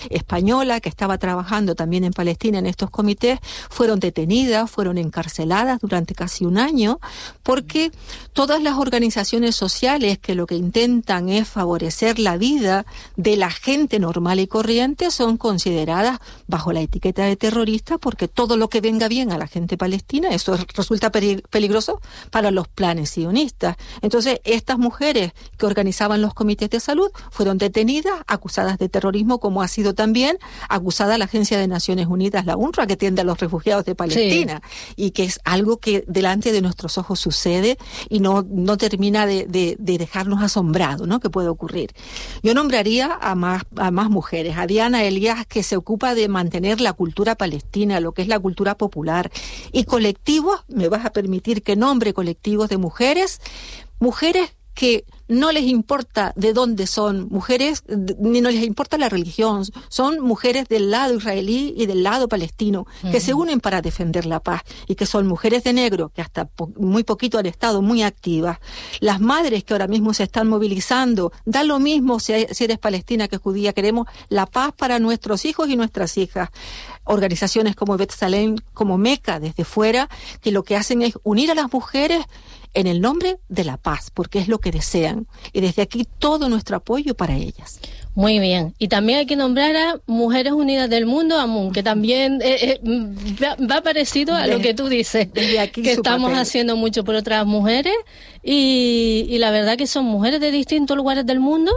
española que estaba trabajando también en Palestina en estos comités, fueron detenidas, fueron encarceladas durante casi un año, porque todas las organizaciones sociales que lo que intentan es favorecer la vida de la gente normal y corriente son consideradas bajo la etiqueta de terrorista, porque todo lo que venga bien a la gente palestina, eso resulta peligroso para los planes sionistas. Entonces, estas mujeres que organizaban los comités de salud fueron detenidas, acusadas de terrorismo, como ha sido también acusada la Agencia de Naciones Unidas, la UNRWA, que atiende a los refugiados de Palestina, y que es algo que delante de nuestros ojos sucede y no termina de dejarnos asombrados, ¿no?, que puede ocurrir. Yo nombraría a más mujeres, a Diana Elías, que se ocupa de mantener la cultura palestina, lo que es la cultura popular, y colectivos, me vas a permitir que nombre colectivos de mujeres que no les importa de dónde son, mujeres, ni no les importa la religión, son mujeres del lado israelí y del lado palestino, que se unen para defender la paz, y que son mujeres de negro, que hasta muy poquito han estado muy activas. Las madres que ahora mismo se están movilizando, da lo mismo si eres palestina que judía, queremos la paz para nuestros hijos y nuestras hijas. Organizaciones como B'Tselem, como Meca, desde fuera, que lo que hacen es unir a las mujeres en el nombre de la paz, porque es lo que desean. Y desde aquí todo nuestro apoyo para ellas. Muy bien. Y también hay que nombrar a Mujeres Unidas del Mundo, AMUN, que también va parecido a lo que tú dices, aquí que estamos papel. Haciendo mucho por otras mujeres, y la verdad que son mujeres de distintos lugares del mundo,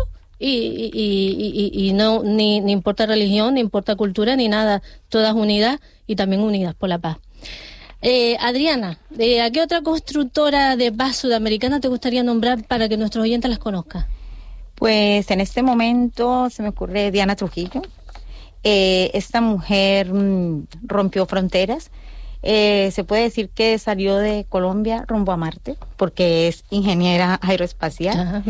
y no ni importa religión, ni importa cultura, ni nada, todas unidas y también unidas por la paz. Adriana, ¿a qué otra constructora de paz sudamericana te gustaría nombrar para que nuestros oyentes las conozcan? Pues en este momento se me ocurre Diana Trujillo. Esta mujer rompió fronteras. Se puede decir que salió de Colombia rumbo a Marte, porque es ingeniera aeroespacial.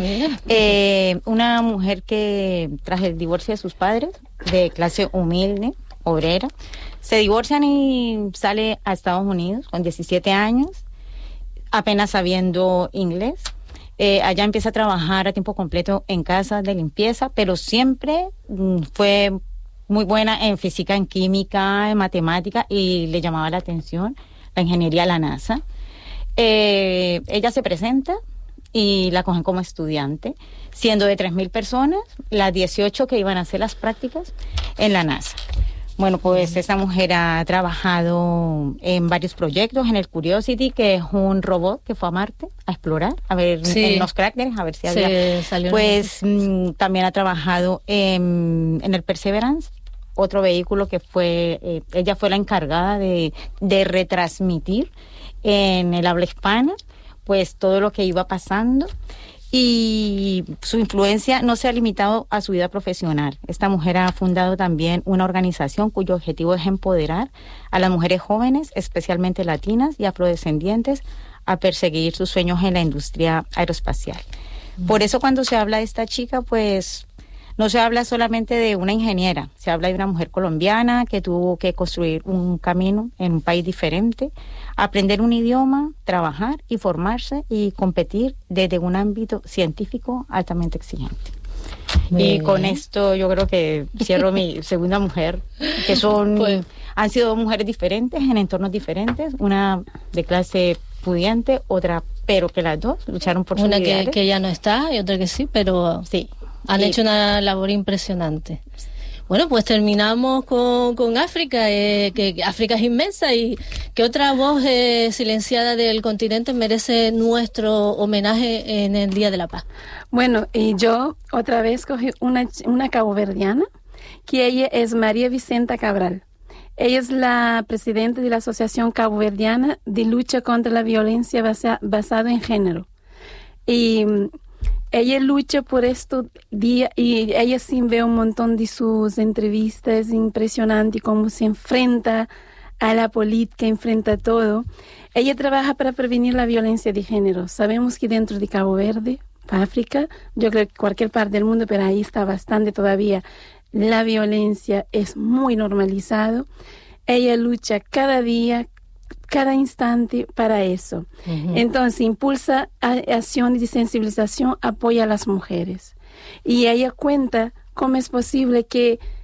Una mujer que tras el divorcio de sus padres, de clase humilde, obrera, se divorcian y sale a Estados Unidos con 17 años, apenas sabiendo inglés. Allá empieza a trabajar a tiempo completo en casas de limpieza, pero siempre fue muy buena en física, en química, en matemática, y le llamaba la atención la ingeniería de la NASA. Ella se presenta y la cogen como estudiante, siendo de 3,000 personas, las 18 que iban a hacer las prácticas en la NASA. Bueno, pues esta mujer ha trabajado en varios proyectos, en el Curiosity, que es un robot que fue a Marte a explorar, a ver en los cráteres, a ver si había. Pues también ha trabajado en el Perseverance, otro vehículo que fue, ella fue la encargada de retransmitir en el habla hispana, pues todo lo que iba pasando. Y su influencia no se ha limitado a su vida profesional. Esta mujer ha fundado también una organización cuyo objetivo es empoderar a las mujeres jóvenes, especialmente latinas y afrodescendientes, a perseguir sus sueños en la industria aeroespacial. Por eso cuando se habla de esta chica, pues no se habla solamente de una ingeniera, se habla de una mujer colombiana que tuvo que construir un camino en un país diferente, aprender un idioma, trabajar y formarse y competir desde un ámbito científico altamente exigente. Y con esto yo creo que cierro mi segunda mujer, que son han sido dos mujeres diferentes en entornos diferentes, una de clase pudiente, otra, pero que las dos lucharon por sus ideales. Una que ya no está y otra que sí, pero sí. Han hecho una labor impresionante. Bueno, pues terminamos con África, que África es inmensa, y que otra voz silenciada del continente merece nuestro homenaje en el Día de la Paz. Bueno, y yo otra vez cogí una caboverdiana, que ella es María Vicenta Cabral. Ella es la presidenta de la Asociación Caboverdiana de Lucha contra la Violencia basada en Género. Y ella lucha por esto día, y ella sí ve un montón de sus entrevistas, impresionante cómo se enfrenta a la política, enfrenta todo. Ella trabaja para prevenir la violencia de género. Sabemos que dentro de Cabo Verde, África, yo creo que cualquier parte del mundo, pero ahí está bastante todavía, la violencia es muy normalizado. Ella lucha cada día, cada instante para eso. Entonces impulsa acciones de sensibilización, apoya a las mujeres. Y ella cuenta cómo es posible que